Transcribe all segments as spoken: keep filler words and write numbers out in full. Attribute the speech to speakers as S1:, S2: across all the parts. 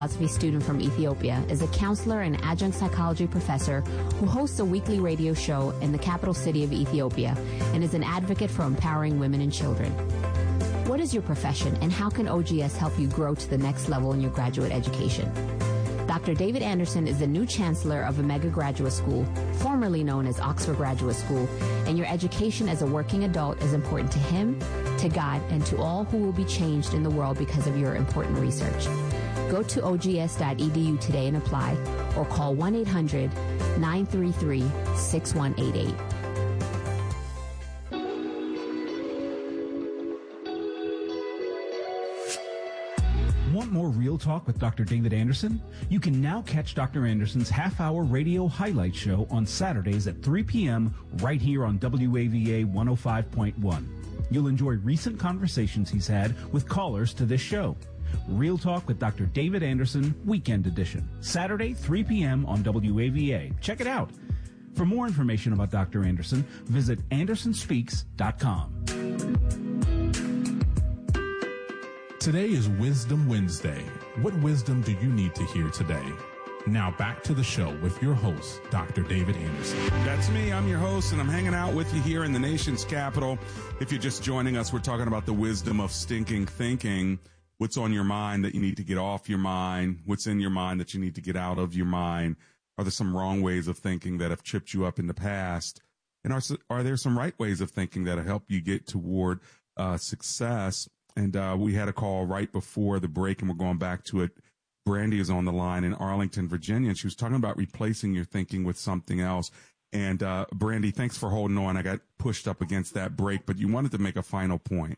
S1: philosophy student from Ethiopia, is a counselor and adjunct psychology professor who hosts a weekly radio show in the capital city of Ethiopia and is an advocate for empowering women and children. What is your profession, and how can O G S help you grow to the next level in your graduate education? Doctor David Anderson is the new chancellor of Omega Graduate School, formerly known as Oxford Graduate School, and your education as a working adult is important to him, to God, and to all who will be changed in the world because of your important research. Go to O G S dot E D U today and apply, or call one eight hundred nine three three six one eight eight.
S2: Want more Real Talk with Doctor David Anderson? You can now catch Doctor Anderson's half-hour radio highlight show on Saturdays at three p.m. right here on W A V A one oh five point one. You'll enjoy recent conversations he's had with callers to this show. Real Talk with Doctor David Anderson, Weekend Edition, Saturday, three p.m. on W A V A. Check it out. For more information about Doctor Anderson, visit anderson speaks dot com.
S3: Today is Wisdom Wednesday. What wisdom do you need to hear today? Now back to the show with your host, Doctor David Anderson.
S4: That's me. I'm your host, and I'm hanging out with you here in the nation's capital. If you're just joining us, we're talking about the wisdom of stinking thinking. What's on your mind that you need to get off your mind? What's in your mind that you need to get out of your mind? Are there some wrong ways of thinking that have tripped you up in the past? And are, are there some right ways of thinking that have helped you get toward uh, success? And uh, we had a call right before the break, and we're going back to it. Brandy is on the line in Arlington, Virginia, and she was talking about replacing your thinking with something else. And uh, Brandy, thanks for holding on. I got pushed up against that break, but you wanted to make a final point.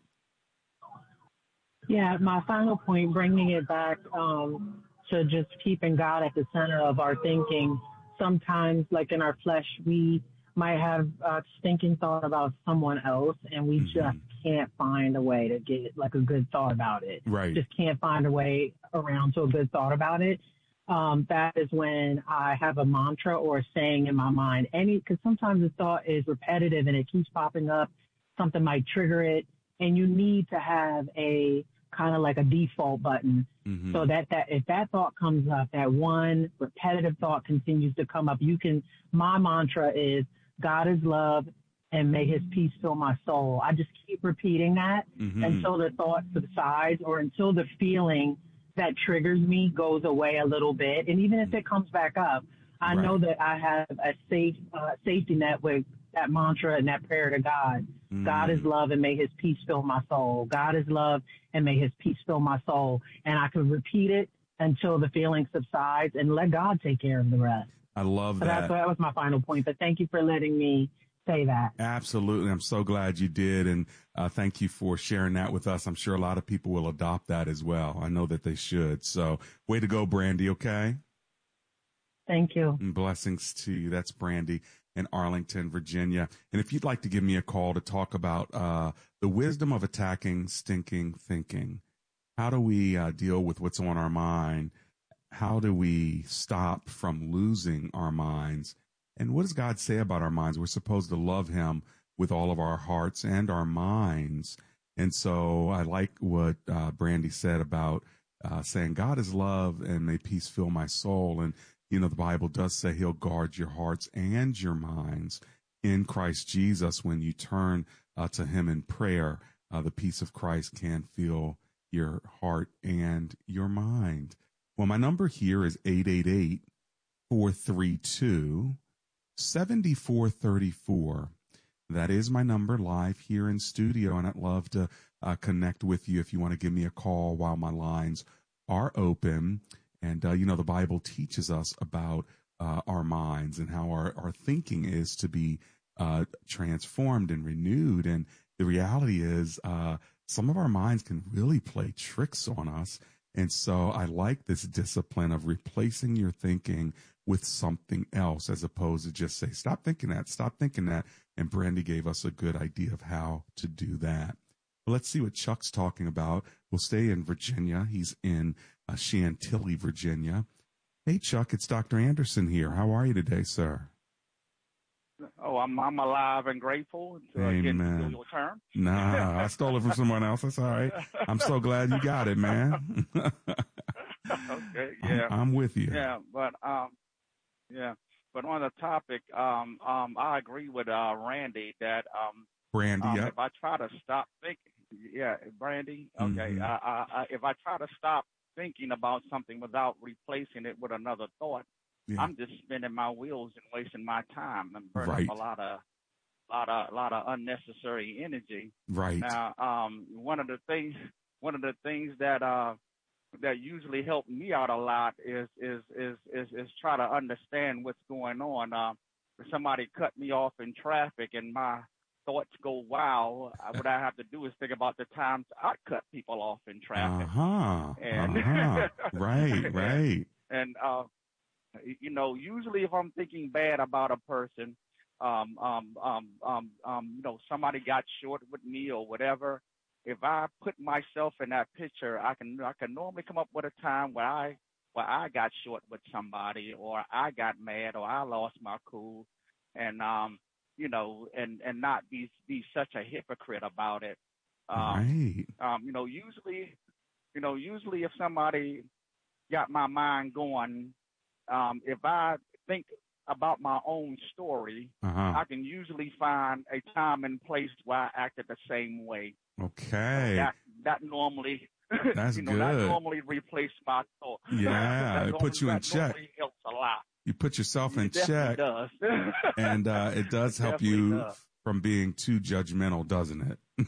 S5: Yeah, my final point, bringing it back um, to just keeping God at the center of our thinking. Sometimes, like in our flesh, we might have a stinking thought about someone else, and we mm-hmm. just can't find a way to get like a good thought about it.
S4: Right.
S5: Just can't find a way around to a good thought about it. Um, that is when I have a mantra or a saying in my mind. Any, because sometimes the thought is repetitive and it keeps popping up. Something might trigger it, and you need to have a kind of like a default button, mm-hmm. so that that if that thought comes up, that one repetitive thought continues to come up. You can. My mantra is God is love, and may his peace fill my soul. I just keep repeating that mm-hmm. until the thought subsides, or until the feeling that triggers me goes away a little bit. And even if it comes back up, I right. know that I have a safe uh, safety net with that mantra and that prayer to God. Mm-hmm. God is love, and may his peace fill my soul. God is love, and may his peace fill my soul. And I can repeat it until the feeling subsides and let God take care of the rest.
S4: I love
S5: so
S4: that.
S5: That's, that was my final point, but thank you for letting me say that.
S4: Absolutely. I'm so glad you did. And uh, thank you for sharing that with us. I'm sure a lot of people will adopt that as well. I know that they should. So way to go, Brandy. Okay.
S5: Thank you.
S4: And blessings to you. That's Brandy in Arlington, Virginia. And if you'd like to give me a call to talk about uh, the wisdom of attacking stinking thinking, how do we uh, deal with what's on our mind? How do we stop from losing our minds? And what does God say about our minds? We're supposed to love him with all of our hearts and our minds. And so I like what uh, Brandy said about uh, saying, God is love, and may peace fill my soul. And, you know, the Bible does say he'll guard your hearts and your minds in Christ Jesus. When you turn uh, to him in prayer, uh, the peace of Christ can fill your heart and your mind. Well, my number here is eight eight eight, four three two, seven four three four. That is my number live here in studio, and I'd love to uh, connect with you if you want to give me a call while my lines are open. And, uh, you know, the Bible teaches us about uh, our minds and how our, our thinking is to be uh, transformed and renewed. And the reality is uh, some of our minds can really play tricks on us. And so I like this discipline of replacing your thinking with something else, as opposed to just say, stop thinking that, stop thinking that. And Brandy gave us a good idea of how to do that. Well, let's see what Chuck's talking about. We'll stay in Virginia. He's in uh, Chantilly, Virginia. Hey, Chuck, it's Doctor Anderson here. How are you today, sir?
S6: Oh, I'm I'm alive and grateful to uh, get to your turn.
S4: Nah, I stole it from someone else. That's all right. I'm so glad you got it, man.
S6: Okay, yeah.
S4: I'm, I'm with you.
S6: Yeah, but um, yeah, but on the topic, um, um, I agree with uh Randy that um,
S4: Brandy,
S6: um,
S4: yep.
S6: if I try to stop thinking, yeah, Brandy, okay,
S4: Mhm.
S6: I, I, I, if I try to stop thinking about something without replacing it with another thought,
S4: Yeah.
S6: I'm just spinning my wheels and wasting my time and burning
S4: Right.
S6: up a lot of, lot of, lot of unnecessary energy.
S4: Right.
S6: Now, um, one of the things, one of the things that uh that usually help me out a lot is is is is, is try to understand what's going on. Uh, if somebody cut me off in traffic and my thoughts go wow, what I have to do is think about the times I cut people off in traffic.
S4: Uh-huh.
S6: And
S4: uh-huh. Right, right.
S6: And, and uh, you know, usually if I'm thinking bad about a person, um, um, um, um, um, you know, somebody got short with me or whatever. If I put myself in that picture, I can I can normally come up with a time where I where I got short with somebody, or I got mad, or I lost my cool, and um, you know, and and not be be such a hypocrite about it. Um,
S4: right.
S6: Um, you know, usually, you know, usually if somebody got my mind going, um, if I think about my own story,
S4: uh-huh.
S6: I can usually find a time and place where I acted the same way.
S4: Okay.
S6: So that that normally
S4: That's
S6: you know,
S4: good.
S6: that normally replaced my thought.
S4: Yeah, it puts you in
S6: that
S4: check.
S6: Normally helps a lot.
S4: You put yourself in
S6: It definitely
S4: check.
S6: Does.
S4: and uh, it does
S6: it
S4: help you
S6: does.
S4: from being too judgmental, doesn't it?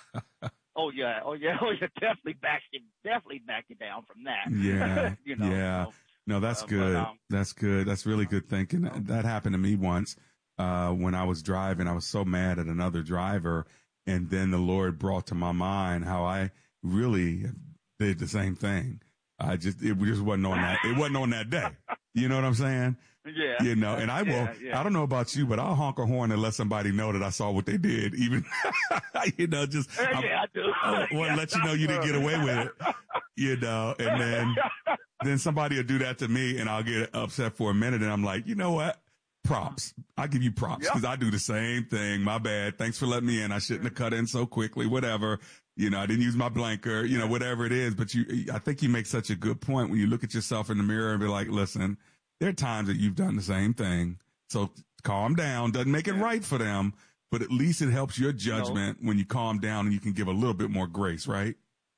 S6: Oh yeah, oh yeah, oh yeah. Definitely back you, definitely back you down from that.
S4: Yeah,
S6: you know,
S4: yeah.
S6: So,
S4: no, that's
S6: uh,
S4: good.
S6: But, um,
S4: that's good. That's really good thinking.
S6: um,
S4: That happened to me once uh, when I was driving. I was so mad at another driver, and then the Lord brought to my mind how I really did the same thing. I just it just wasn't on that. It wasn't on that day. You know what I'm saying?
S6: Yeah.
S4: You know, and I will,
S6: yeah, yeah.
S4: I don't know about you, but I'll honk a horn and let somebody know that I saw what they did. Even, you know, just,
S6: Uh, yeah, I do.
S4: I want to
S6: yeah,
S4: let you know you didn't get away with it, you know, and then, then somebody will do that to me and I'll get upset for a minute and I'm like, you know what? Props. I give you props because yep. I do the same thing. My bad. Thanks for letting me in. I shouldn't have cut in so quickly, whatever. You know, I didn't use my blanker, you know, whatever it is. But you, I think you make such a good point when you look at yourself in the mirror and be like, listen, there are times that you've done the same thing. So calm down. Doesn't make it right for them, but at least it helps your judgment no. when you calm down and you can give a little bit more grace, right?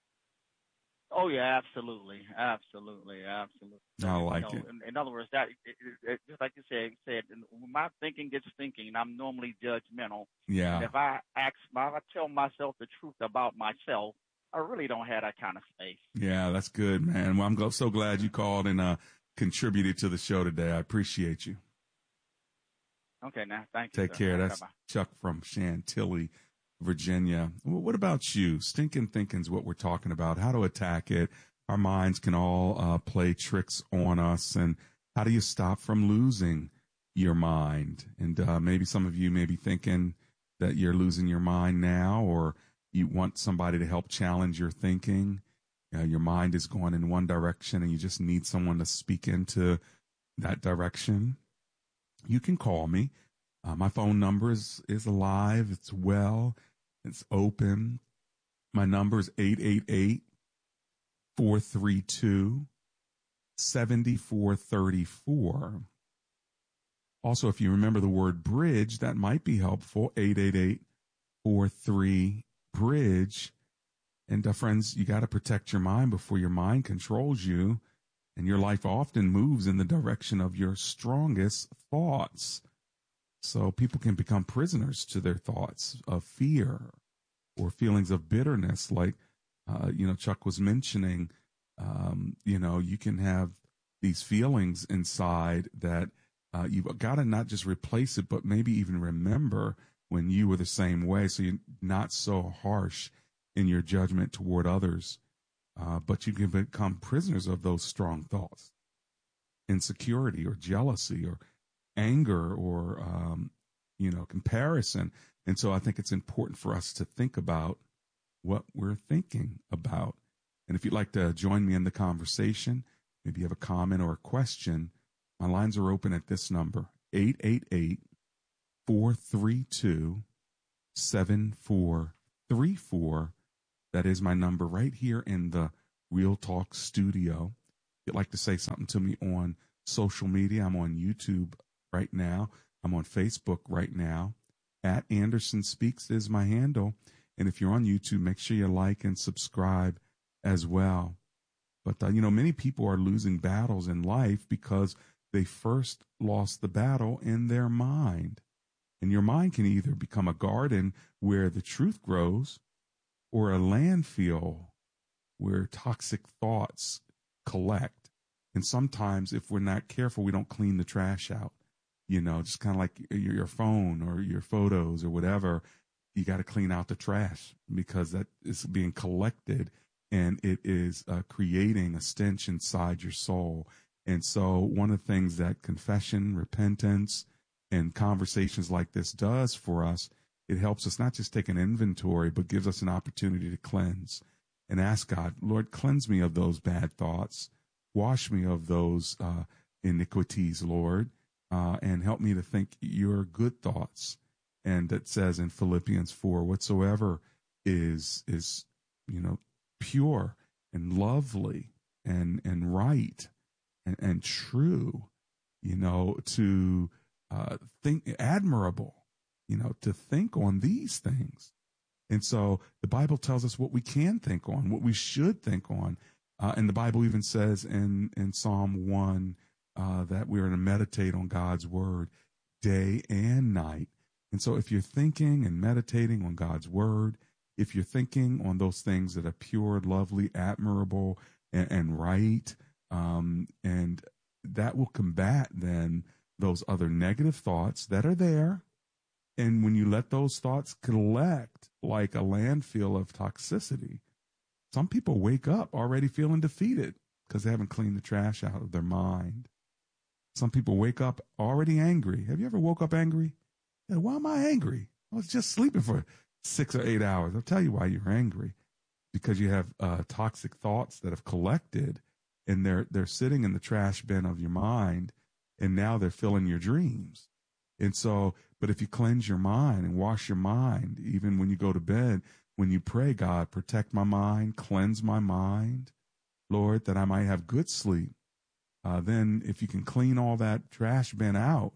S6: Oh yeah, absolutely, absolutely, absolutely.
S4: I like
S6: you know,
S4: it.
S6: In, in other words, that it, it, it, just like you said, said when my thinking gets thinking, I'm normally judgmental.
S4: Yeah.
S6: And if I ask, if I tell myself the truth about myself, I really don't have that kind of space.
S4: Yeah, that's good, man. Well, I'm so glad you called and uh, contributed to the show today. I appreciate you.
S6: Okay, now thank you.
S4: Take
S6: sir.
S4: care.
S6: Bye-bye.
S4: That's Chuck from Chantilly, Virginia. Well, what about you? Stinking thinking's what we're talking about. How to attack it. Our minds can all uh, play tricks on us. And how do you stop from losing your mind? And uh, maybe some of you may be thinking that you're losing your mind now, or you want somebody to help challenge your thinking. Uh, your mind is going in one direction and you just need someone to speak into that direction. You can call me. Uh, my phone number is, is alive. It's well. It's open. My number is eight eight eight, four three two, seven four three four. Also, if you remember the word bridge, that might be helpful. eight eight eight, four three, bridge. And uh, friends, you got to protect your mind before your mind controls you. And your life often moves in the direction of your strongest thoughts. So people can become prisoners to their thoughts of fear or feelings of bitterness. Like, uh, you know, Chuck was mentioning, um, you know, you can have these feelings inside that uh, you've got to not just replace it, but maybe even remember when you were the same way. So you're not so harsh in your judgment toward others. Uh, but you can become prisoners of those strong thoughts, insecurity or jealousy or anger or, um, you know, comparison. And so I think it's important for us to think about what we're thinking about. And if you'd like to join me in the conversation, maybe you have a comment or a question, my lines are open at this number, eight eight eight, four three two, seven four three four. That is my number right here in the Real Talk studio. you'd like to say something to me on social media, I'm on YouTube right now. I'm on Facebook right now. At Anderson Speaks is my handle. And if you're on YouTube, make sure you like and subscribe as well. But, uh, you know, many people are losing battles in life because they first lost the battle in their mind. And your mind can either become a garden where the truth grows or a landfill where toxic thoughts collect. And sometimes if we're not careful, we don't clean the trash out. You know, just kind of like your, your phone or your photos or whatever, you got to clean out the trash because that is being collected and it is uh, creating a stench inside your soul. And so one of the things that confession, repentance, and conversations like this does for us, it helps us not just take an inventory, but gives us an opportunity to cleanse and ask God, Lord, cleanse me of those bad thoughts. Wash me of those uh, iniquities, Lord, uh, and help me to think your good thoughts. And it says in Philippians four, whatsoever is, is, you know, pure and lovely and, and right and, and true, you know, to uh, think admirable, you know, to think on these things. And so the Bible tells us what we can think on, what we should think on. Uh, and the Bible even says in, in Psalm one uh, that we're to meditate on God's word day and night. And so if you're thinking and meditating on God's word, if you're thinking on those things that are pure, lovely, admirable, and, and right, um, and that will combat then those other negative thoughts that are there. And when you let those thoughts collect like a landfill of toxicity, some people wake up already feeling defeated because they haven't cleaned the trash out of their mind. Some people wake up already angry. Have you ever woke up angry? Yeah, why am I angry? I was just sleeping for six or eight hours. I'll tell you why you're angry. Because you have uh, toxic thoughts that have collected, and they're they're sitting in the trash bin of your mind, and now they're filling your dreams. And so, but if you cleanse your mind and wash your mind, even when you go to bed, when you pray, God, protect my mind, cleanse my mind, Lord, that I might have good sleep. Uh, then if you can clean all that trash bin out,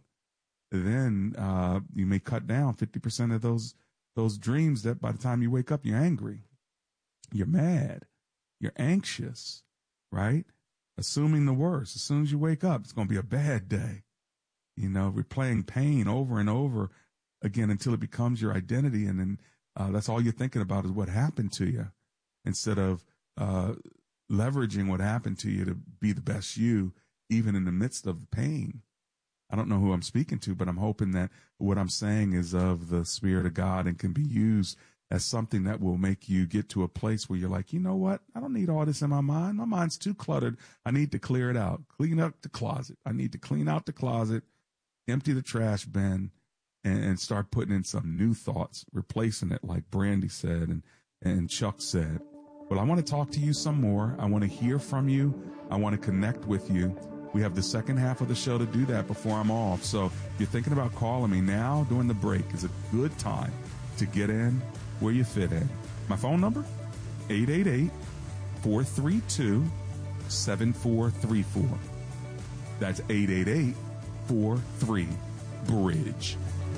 S4: then uh, you may cut down fifty percent of those those dreams that by the time you wake up, you're angry, you're mad, you're anxious, right? Assuming the worst. As soon as you wake up, it's going to be a bad day. You know, replaying pain over and over again until it becomes your identity. And then uh, that's all you're thinking about is what happened to you instead of uh, leveraging what happened to you to be the best you, even in the midst of the pain. I don't know who I'm speaking to, but I'm hoping that what I'm saying is of the Spirit of God and can be used as something that will make you get to a place where you're like, you know what? I don't need all this in my mind. My mind's too cluttered. I need to clear it out. Clean up the closet. I need to clean out the closet, empty the trash bin, and, and start putting in some new thoughts, replacing it like Brandy said and, and Chuck said. Well, I want to talk to you some more. I want to hear from you. I want to connect with you. We have the second half of the show to do that before I'm off. So if you're thinking about calling me now during the break is a good time to get in where you fit in. My phone number, eight eight eight, four three two, seven four three four. That's eight eight eight, four three, bridge.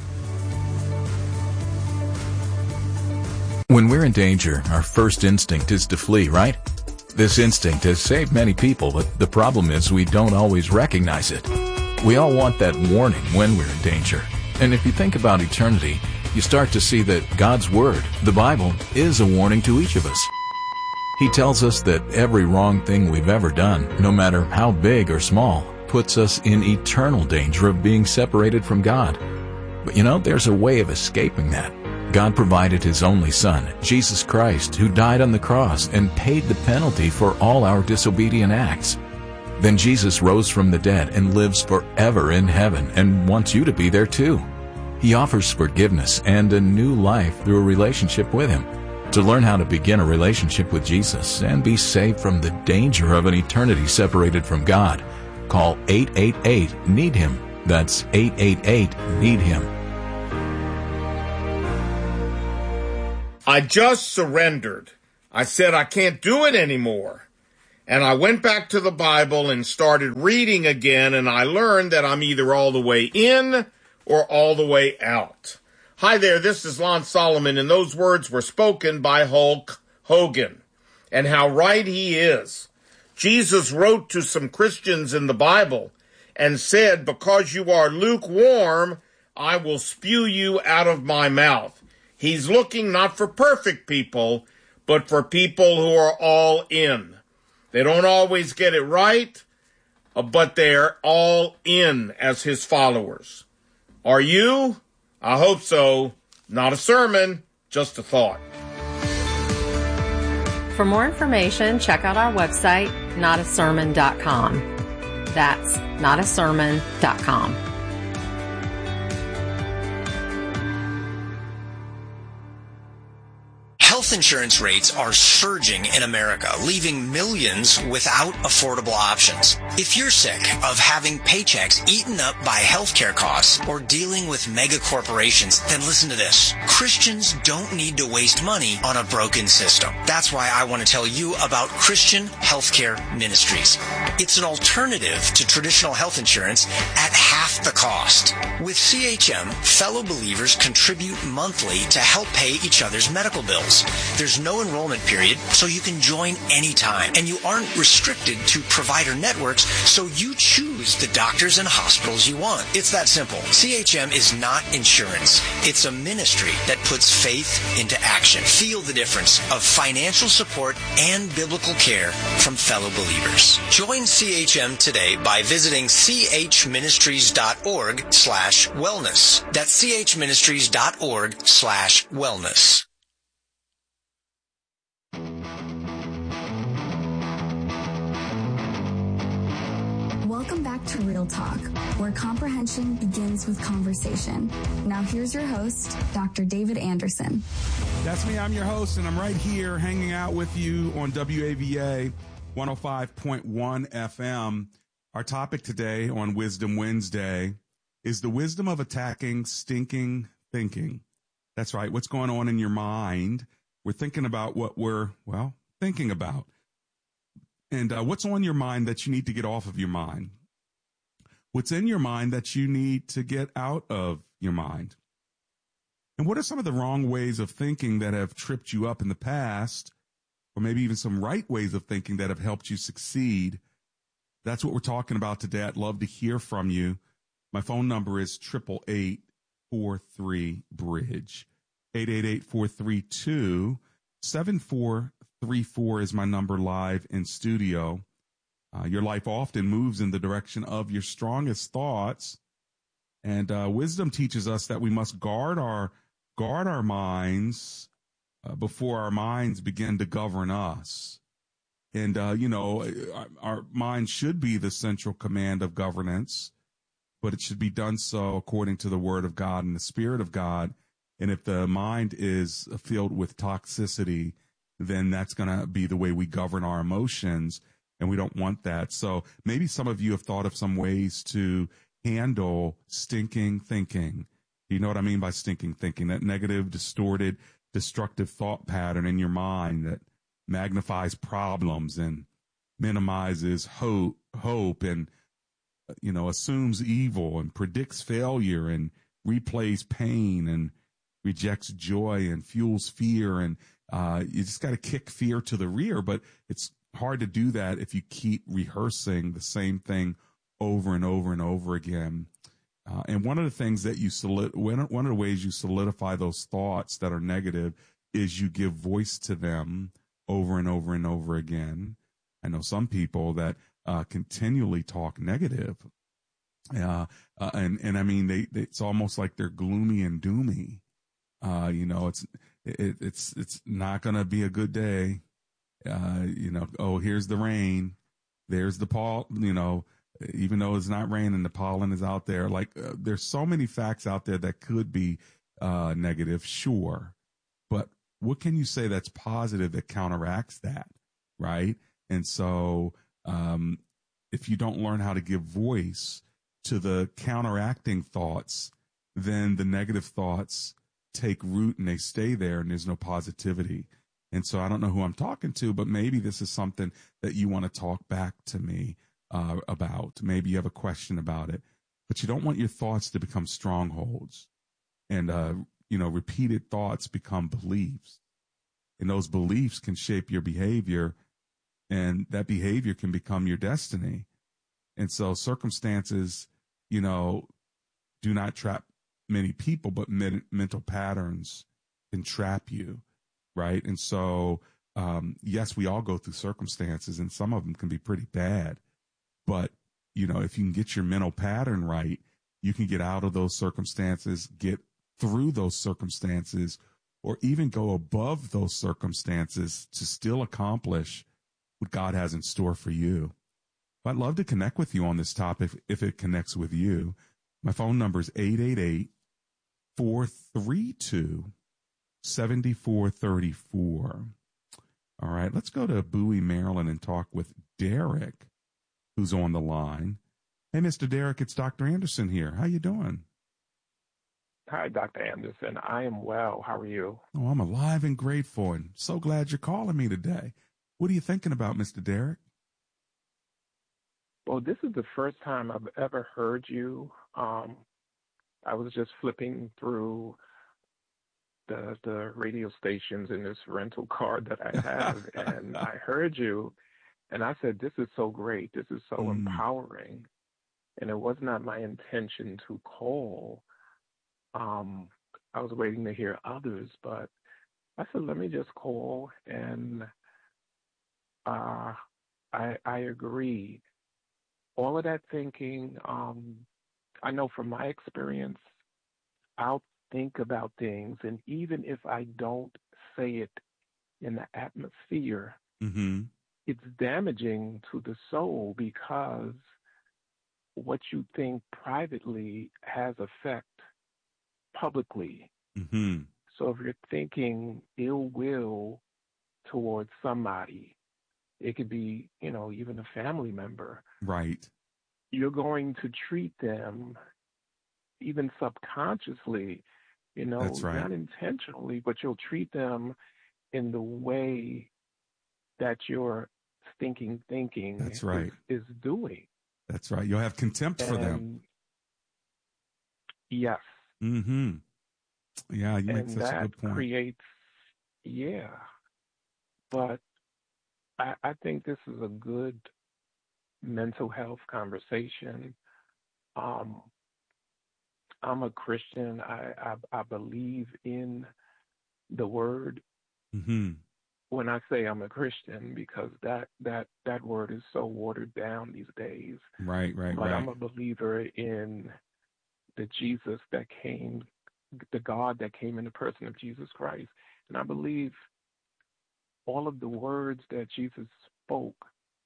S7: When we're in danger, our first instinct is to flee, right? This instinct has saved many people, but the problem is we don't always recognize it. We all want that warning when we're in danger. And if you think about eternity, you start to see that God's Word, the Bible, is a warning to each of us. He tells us that every wrong thing we've ever done, no matter how big or small, puts us in eternal danger of being separated from God. But you know, there's a way of escaping that. God provided His only Son, Jesus Christ, who died on the cross and paid the penalty for all our disobedient acts. Then Jesus rose from the dead and lives forever in heaven and wants you to be there too. He offers forgiveness and a new life through a relationship with Him. To learn how to begin a relationship with Jesus and be saved from the danger of an eternity separated from God, call eight eight eight, need him. That's eight eight eight, need him.
S8: I just surrendered. I said I can't do it anymore. And I went back to the Bible and started reading again, and I learned that I'm either all the way in or all the way out. Hi there, this is Lon Solomon, and those words were spoken by Hulk Hogan. And how right he is. Jesus wrote to some Christians in the Bible and said, because you are lukewarm, I will spew you out of my mouth. He's looking not for perfect people, but for people who are all in. They don't always get it right, but they're all in as his followers. Are you? I hope so. Not a sermon, just a thought.
S9: For more information, check out our website, not a sermon dot com. That's not a sermon dot com.
S10: Health insurance rates are surging in America, leaving millions without affordable options. If you're sick of having paychecks eaten up by healthcare costs or dealing with mega corporations, then listen to this. Christians don't need to waste money on a broken system. That's why I want to tell you about Christian Healthcare Ministries. It's an alternative to traditional health insurance at half the cost. With C H M, fellow believers contribute monthly to help pay each other's medical bills. There's no enrollment period, so you can join anytime. And you aren't restricted to provider networks, so you choose the doctors and hospitals you want. It's that simple. C H M is not insurance. It's a ministry that puts faith into action. Feel the difference of financial support and biblical care from fellow believers. Join C H M today by visiting chministries.org slash wellness. That's chministries.org slash wellness.
S11: Welcome back to Real Talk, where comprehension begins with conversation. Now here's your host, Doctor David Anderson.
S4: That's me. I'm your host, and I'm right here hanging out with you on W A V A one oh five point one F M. Our topic today on Wisdom Wednesday is the wisdom of attacking stinking thinking. That's right. What's going on in your mind? We're thinking about what we're, well, thinking about. And uh, what's on your mind that you need to get off of your mind? What's in your mind that you need to get out of your mind? And what are some of the wrong ways of thinking that have tripped you up in the past, or maybe even some right ways of thinking that have helped you succeed? That's what we're talking about today. I'd love to hear from you. My phone number is eight eight eight, four three, bridge. eight eight eight, four three two, seven four three four is my number live in studio. Uh, your life often moves in the direction of your strongest thoughts. And uh, wisdom teaches us that we must guard our guard our minds uh, before our minds begin to govern us. And, uh, you know, our, our mind should be the central command of governance, but it should be done so according to the word of God and the Spirit of God. And if the mind is filled with toxicity, then that's going to be the way we govern our emotions, and we don't want that. So maybe some of you have thought of some ways to handle stinking thinking. You know what I mean by stinking thinking? That negative, distorted, destructive thought pattern in your mind that magnifies problems and minimizes hope, hope and, you know, assumes evil and predicts failure and replays pain and rejects joy and fuels fear. And uh, you just got to kick fear to the rear. But it's hard to do that if you keep rehearsing the same thing over and over and over again. Uh, and one of the things that you solid, one of the ways you solidify those thoughts that are negative is you give voice to them over and over and over again. I know some people that uh, continually talk negative. Uh, uh, and, and I mean, they, they, it's almost like they're gloomy and doomy. Uh, you know, it's, it, it's, it's not going to be a good day. Uh, you know, oh, here's the rain. There's the Paul, you know, even though it's not raining, the pollen is out there. Like uh, there's so many facts out there that could be uh, negative. Sure. But what can you say that's positive that counteracts that? Right. And so, um, if you don't learn how to give voice to the counteracting thoughts, then the negative thoughts take root and they stay there and there's no positivity. And so I don't know who I'm talking to, but maybe this is something that you want to talk back to me uh, about. Maybe you have a question about it, but you don't want your thoughts to become strongholds. And, uh, you know, repeated thoughts become beliefs. And those beliefs can shape your behavior, and that behavior can become your destiny. And so circumstances, you know, do not trap many people, but men- mental patterns can trap you, right? And so, um, yes, we all go through circumstances, and some of them can be pretty bad. But, you know, if you can get your mental pattern right, you can get out of those circumstances, get through those circumstances, or even go above those circumstances to still accomplish what God has in store for you. I'd love to connect with you on this topic if, if it connects with you. My phone number is eight eight eight, four three two, seven four three four. All right, let's go to Bowie, Maryland, and talk with Derek, who's on the line. Hey, Mister Derek, it's Doctor Anderson here. How you doing?
S12: Hi, Doctor Anderson. I am well. How are you?
S4: Oh, I'm alive and grateful, and so glad you're calling me today. What are you thinking about, Mister Derek?
S12: Well, this is the first time I've ever heard you. Um, I was just flipping through the the radio stations in this rental car that I have, and I heard you, and I said, this is so great. This is so mm. empowering. And it was not my intention to call. Um, I was waiting to hear others, but I said, let me just call. And uh, I, I agree. All of that thinking, um, I know from my experience, I'll think about things, and even if I don't say it in the atmosphere,
S4: mm-hmm.
S12: it's damaging to the soul, because what you think privately has effect publicly.
S4: Mm-hmm.
S12: So if you're thinking ill will towards somebody, it could be, you know, even a family member.
S4: Right.
S12: You're going to treat them, even subconsciously, you know,
S4: That's right.
S12: not intentionally, but you'll treat them in the way that your stinking thinking
S4: That's right.
S12: is, is doing.
S4: That's right. You'll have contempt
S12: and,
S4: for them.
S12: Yes.
S4: Mm-hmm. Yeah, you make
S12: and
S4: such
S12: that
S4: a good point.
S12: Creates, yeah. But I, I think this is a good mental health conversation. Um, I'm a Christian. I, I, I believe in the word.
S4: Mm-hmm.
S12: When I say I'm a Christian, because that, that, that word is so watered down these days.
S4: Right, right,
S12: but
S4: right.
S12: I'm a believer in the Jesus that came, the God that came in the person of Jesus Christ. And I believe all of the words that Jesus spoke,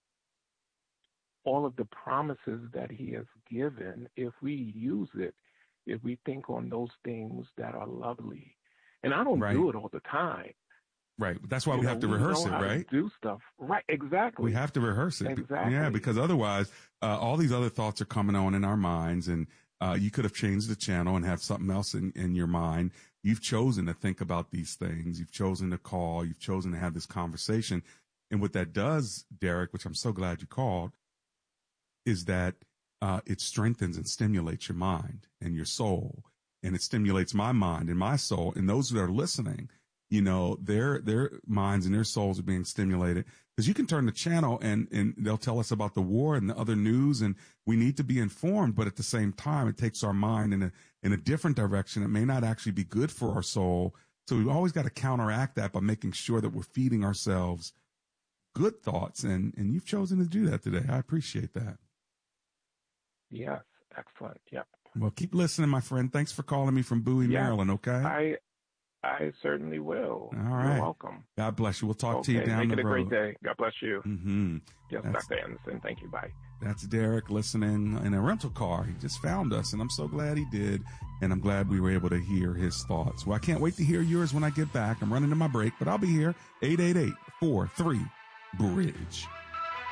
S12: all of the promises that he has given, if we use it, if we think on those things that are lovely. And I don't
S4: right.
S12: do it all the time.
S4: Right. That's why
S12: you
S4: we
S12: know,
S4: have to
S12: we
S4: rehearse
S12: know
S4: it,
S12: how
S4: right?
S12: To do stuff. Right. Exactly.
S4: We have to rehearse it.
S12: Exactly.
S4: Yeah, because otherwise, uh, all these other thoughts are coming on in our minds, and uh, you could have changed the channel and have something else in, in your mind. You've chosen to think about these things. You've chosen to call. You've chosen to have this conversation. And what that does, Derek, which I'm so glad you called, is that uh, it strengthens and stimulates your mind and your soul. And it stimulates my mind and my soul. And those that are listening, you know, their their minds and their souls are being stimulated, because you can turn the channel and, and they'll tell us about the war and the other news, and we need to be informed. But at the same time, it takes our mind in a in a different direction. It may not actually be good for our soul. So we've always got to counteract that by making sure that we're feeding ourselves good thoughts. And, and you've chosen to do that today. I appreciate that.
S12: Yes. Excellent. Yep.
S4: Well, keep listening, my friend. Thanks for calling me from Bowie,
S12: yeah,
S4: Maryland. Okay.
S12: I I certainly will.
S4: All right.
S12: You're welcome.
S4: God bless you. We'll talk
S12: okay,
S4: to you down
S12: make
S4: the
S12: it
S4: road.
S12: a great day. God bless you.
S4: Mm-hmm.
S12: Yes,
S4: that's,
S12: Doctor Anderson. Thank you. Bye.
S4: That's Derek listening in a rental car. He just found us, and I'm so glad he did. And I'm glad we were able to hear his thoughts. Well, I can't wait to hear yours when I get back. I'm running to my break, but I'll be here. eight eight eight, four three, bridge.